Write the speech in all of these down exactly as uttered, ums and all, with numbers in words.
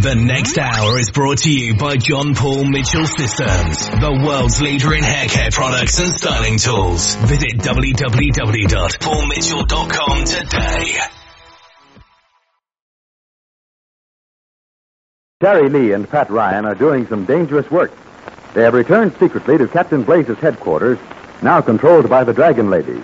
The next hour is brought to you by John Paul Mitchell Systems, the world's leader in hair care products and styling tools. Visit w w w dot paul mitchell dot com today. Terry Lee and Pat Ryan are doing some dangerous work. They have returned secretly to Captain Blaze's headquarters, now controlled by the Dragon Lady.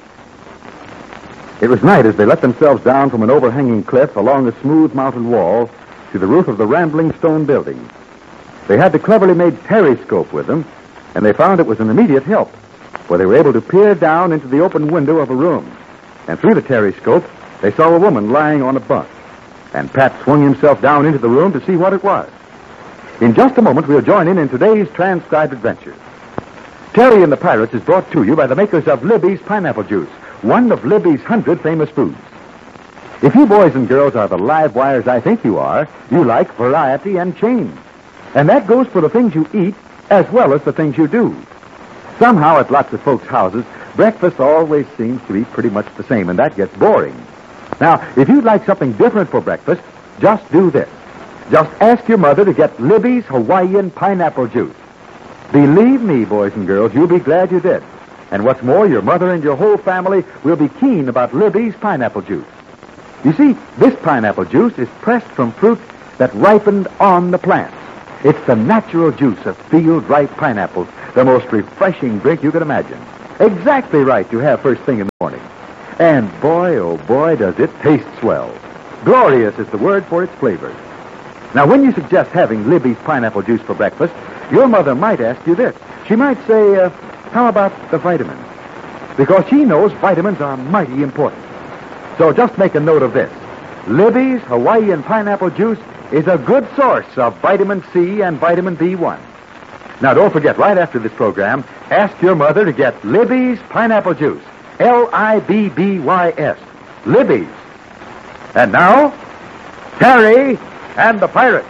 It was night as they let themselves down from an overhanging cliff along a smooth mountain wall to the roof of the rambling stone building. They had the cleverly made periscope with them, and they found it was an immediate help, for they were able to peer down into the open window of a room. And through the periscope, they saw a woman lying on a bunk. And Pat swung himself down into the room to see what it was. In just a moment, we'll join in in today's transcribed adventure. Terry and the Pirates is brought to you by the makers of Libby's Pineapple Juice, one of Libby's hundred famous foods. If you boys and girls are the live wires I think you are, you like variety and change. And that goes for the things you eat as well as the things you do. Somehow at lots of folks' houses, breakfast always seems to be pretty much the same, and that gets boring. Now, if you'd like something different for breakfast, just do this. Just ask your mother to get Libby's Hawaiian Pineapple Juice. Believe me, boys and girls, you'll be glad you did. And what's more, your mother and your whole family will be keen about Libby's Pineapple Juice. You see, this pineapple juice is pressed from fruit that ripened on the plants. It's the natural juice of field-ripe pineapples, the most refreshing drink you can imagine. Exactly right to have first thing in the morning. And boy, oh boy, does it taste swell. Glorious is the word for its flavor. Now, when you suggest having Libby's pineapple juice for breakfast, your mother might ask you this. She might say, uh, how about the vitamins? Because she knows vitamins are mighty important. So just make a note of this. Libby's Hawaiian Pineapple Juice is a good source of vitamin C and vitamin B one. Now, don't forget, right after this program, ask your mother to get Libby's Pineapple Juice. L I B B Y S. Libby's. And now, Terry and the Pirates.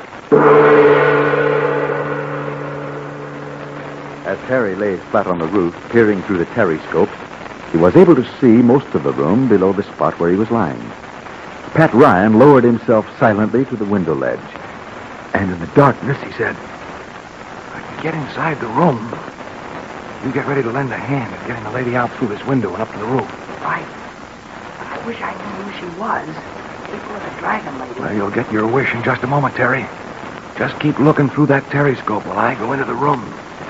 As Terry lay flat on the roof, peering through the periscope, he was able to see most of the room below the spot where he was lying. Pat Ryan lowered himself silently to the window ledge. And in the darkness, he said, I can get inside the room. You get ready to lend a hand in getting the lady out through this window and up to the roof. Right. But I wish I knew who she was. Before the Dragon Lady. Well, you'll get your wish in just a moment, Terry. Just keep looking through that periscope while I go into the room.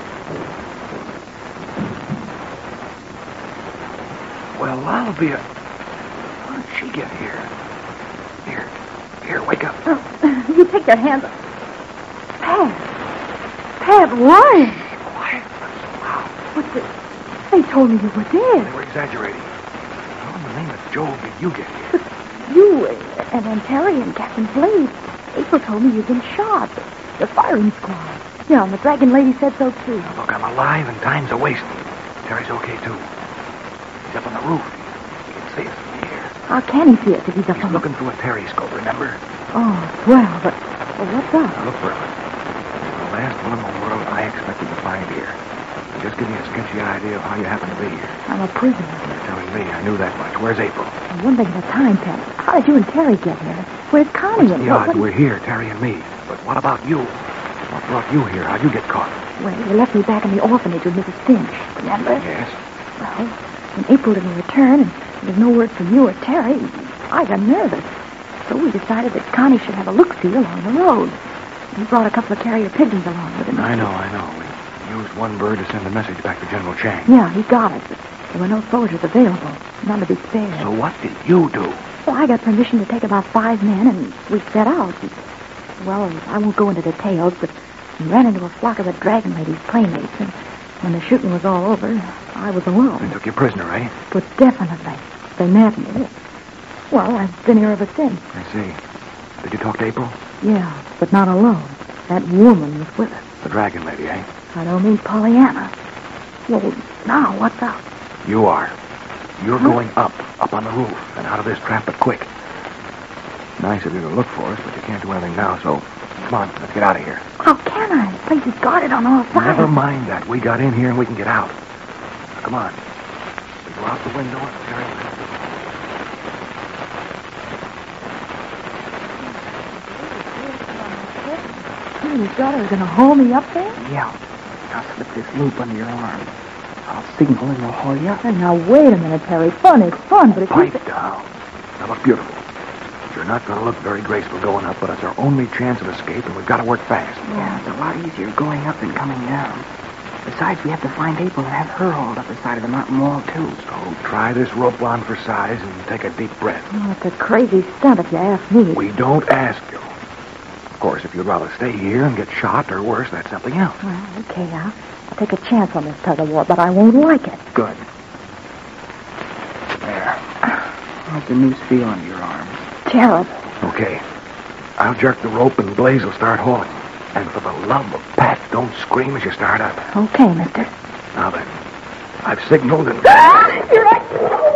Well, I'll be a... How did she get here? Here. Here, wake up. Oh, you take your hands up. Pat. Pat, why? Quiet. Wow. What's it? They told me you were dead. They were exaggerating. How in the name of Joe did you get here? But you and then Terry and Captain Blaze. April told me you'd been shot. The firing squad. Yeah, and the Dragon Lady said so, too. Now, look, I'm alive and time's a wasting. Terry's okay, too. He's up on the roof. He can see us from here. How can he see us if he's up He's on looking through a periscope, remember? Oh, well, but well, what's up? Now, look for him. He's the last one in the world I expected to find here. Just give me a sketchy idea of how you happen to be here. I'm a prisoner. You're telling me. I knew that much. Where's April? One thing at a time, Pat. How did you and Terry get here? Where's Connie? What's the odds? We're here, Terry and me. But what about you? What brought you here? How'd you get caught? Well, you left me back in the orphanage with Missus Finch, remember? Yes. Well, when April didn't return and there was no word from you or Terry, I got nervous. So we decided that Connie should have a look-see along the road. He brought a couple of carrier pigeons along with him. I know, I know. We used one bird to send a message back to General Chang. Yeah, he got it, but there were no soldiers available. None to be spared. So what did you do? Well, I got permission to take about five men, and we set out. Well, I won't go into details, but we ran into a flock of the Dragon Lady's playmates, and when the shooting was all over, I was alone. They took you prisoner, eh? But definitely. They nabbed me. Well, I've been here ever since. I see. Did you talk to April? Yeah, but not alone. That woman was with us. The Dragon Lady, eh? I don't mean Pollyanna. Well, now, what's up? You are. You're Huh? going up, up on the roof, and out of this trap, but quick. Nice of you to look for us, but you can't do anything now, so come on, let's get out of here. How can I? The place is guarded on all sides. Never mind that. We got in here and we can get out. Now, come on. We go out the window and carry the You thought I was going to haul me up there? Yeah. Now slip this loop under your arm. I'll signal and we'll haul you up. And now, wait a minute, Terry. Fun is fun, but if you... Pipe down. Now look beautiful. You're not going to look very graceful going up, but it's our only chance of escape, and we've got to work fast. Yeah, it's a lot easier going up than coming down. Besides, we have to find April and have her hauled up the side of the mountain wall, too. So try this rope on for size and take a deep breath. Oh, it's a crazy stunt if you ask me. We don't ask you. Of course, if you'd rather stay here and get shot or worse, that's something else. Well, okay, I'll, I'll take a chance on this tug-of-war, but I won't like it. Good. There. How's the noose feel under your arm? Terrible. Okay. I'll jerk the rope and Blaze will start hauling. And for the love of Pat, don't scream as you start up. Okay, mister. Now then, I've signaled and... You're right.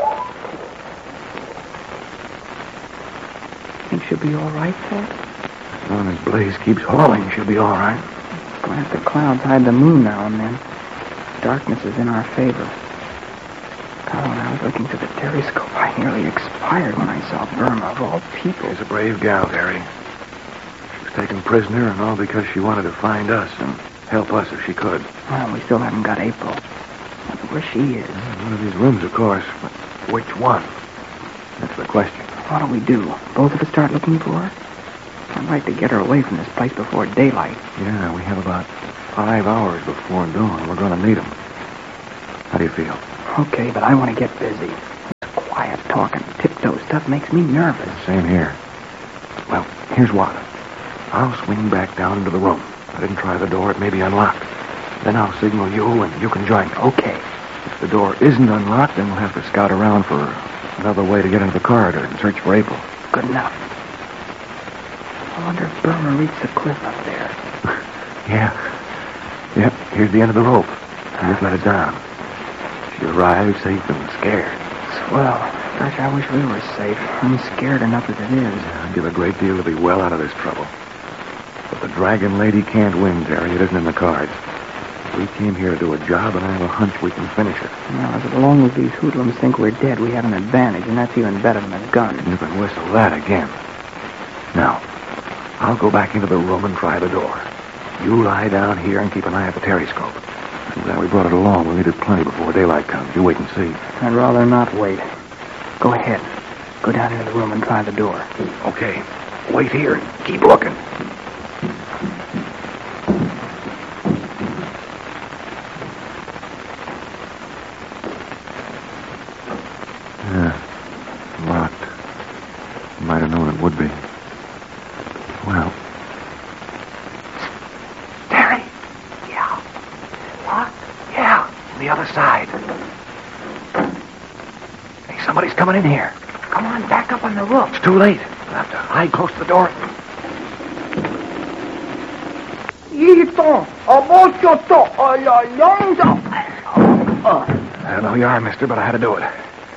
Think she'll be all right, Pat? As long as Blaze keeps hauling, she'll be all right. Glad the clouds hide the moon now and then. Darkness is in our favor. God, when I was looking through the telescope, I nearly expired when I saw Burma, of all people. She's a brave gal, Terry. She was taken prisoner, and all because she wanted to find us and help us if she could. Well, we still haven't got April. Wonder where she is. In one of these rooms, of course. But which one? That's the question. What do we do? Both of us start looking for her? I'd like to get her away from this place before daylight. Yeah, we have about five hours before dawn. We're going to need them. How do you feel? Okay, but I want to get busy. This quiet talking, tiptoe stuff makes me nervous. Same here. Well, here's what. I'll swing back down into the room. I didn't try the door. It may be unlocked. Then I'll signal you, and you can join me. Okay. If the door isn't unlocked, then we'll have to scout around for another way to get into the corridor and search for April. Good enough. I wonder if Burma reached the cliff up there. Yeah. Yep, here's the end of the rope. I just let it down. She arrived safe and scared. Swell. Gosh, I wish we were safe. I'm scared enough as it is. Yeah, I'd give a great deal to be well out of this trouble. But the Dragon Lady can't win, Terry. It isn't in the cards. We came here to do a job, and I have a hunch we can finish it. Well, as long as these hoodlums think we're dead, we have an advantage, and that's even better than a gun. You can whistle that again. Now, I'll go back into the room and try the door. You lie down here and keep an eye at the telescope. I'm glad we brought it along. We'll need it plenty before daylight comes. You wait and see. I'd rather not wait. Go ahead. Go down into the room and try the door. Okay. Wait here and keep looking. Yeah. Locked. Might have known it would be. Well. Terry! Yeah. What? Yeah. On the other side. Hey, somebody's coming in here. Come on, back up on the roof. It's too late. We'll have to hide close to the door. I don't know who you are, mister, but I had to do it.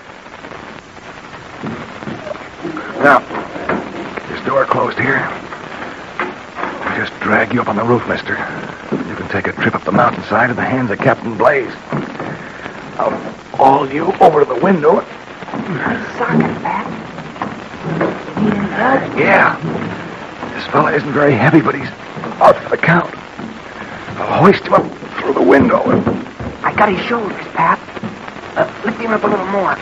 Now, get this door closed here. I'll just drag you up on the roof, mister. You can take a trip up the mountainside in the hands of Captain Blaze. I'll haul you over to the window. Socket, Pat. Need any help? Yeah. This fella isn't very heavy, but he's out for the count. I'll hoist him up through the window. I got his shoulders, Pat. Uh, lift him up a little more.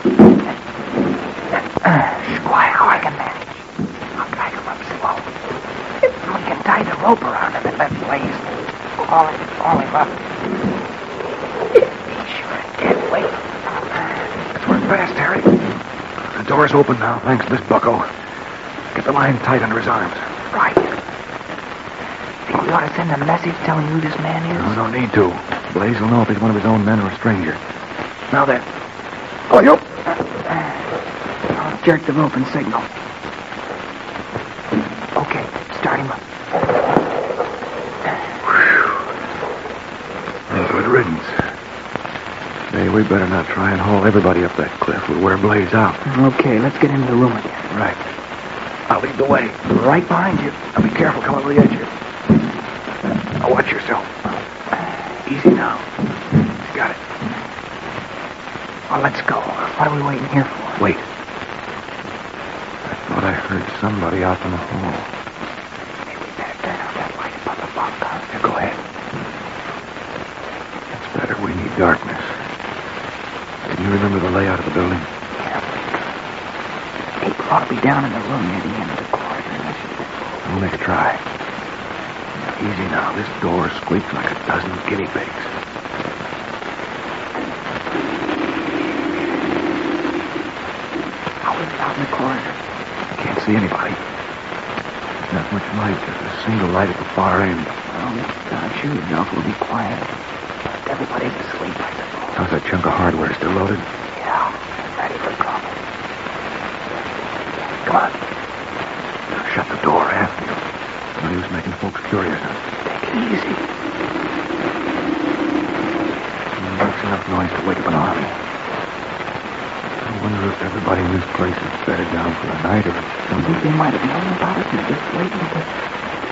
Uh, quiet, how I can manage. I'll drag him up slow. We can tie the rope around him and let Blaze haul him, haul him up. Be sure and get weight. It's worked fast, Terry. The door's open now, thanks to this bucko. Get the line tight under his arms. Right. Think we ought to send a message telling who this man is? No, we don't need to. Blaze will know if he's one of his own men or a stranger. Now then. Oh, you. I'll jerk the rope and signal. Okay, start him up. Well, good riddance. Hey, we better not try and haul everybody up that cliff. We'll wear Blaze out. Okay, let's get into the room again. Right. I'll lead the way. Right behind you. Now be careful coming over the edge here. Now watch yourself. Easy now. You got it. Well, let's go. What are we waiting here for? Wait. I thought I heard somebody out in the hall. Maybe we better turn out that light above the box. darkness. Can you remember the layout of the building? Yeah. People ought to be down in the room near the end of the corridor. We'll make a try. Easy now. This door squeaks like a dozen guinea pigs. How is it out in the corridor? Can't see anybody. There's not much light. Just a single light at the far end. Well, I'm sure enough will be quiet. Everybody's asleep, I suppose. How's that chunk of hardware still loaded? Yeah, ready for trouble. Come on. Now shut the door after you. No use making folks curious. Take it easy. It makes enough noise to wake up an army. I wonder if everybody in this place is bedded down for the night or I something. think they might have known about it and just waiting to